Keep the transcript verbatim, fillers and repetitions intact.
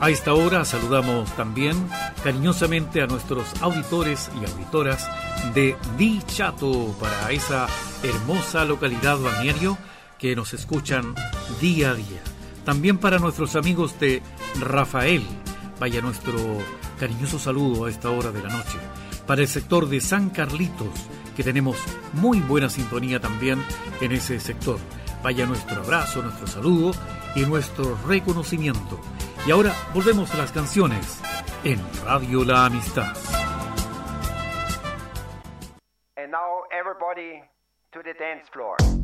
A esta hora saludamos también cariñosamente a nuestros auditores y auditoras de Dichato, para esa hermosa localidad balneario que nos escuchan día a día. También para nuestros amigos de Rafael, vaya nuestro cariñoso saludo a esta hora de la noche. Para el sector de San Carlitos, que tenemos muy buena sintonía también en ese sector, vaya nuestro abrazo, nuestro saludo y nuestro reconocimiento. Y ahora volvemos a las canciones en Radio La Amistad. And now everybody to the dance floor.